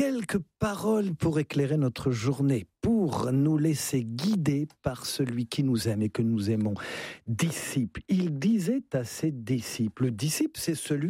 quelques paroles pour éclairer notre journée, pour nous laisser guider par celui qui nous aime et que nous aimons. Disciple. Il disait à ses disciples, le disciple, c'est celui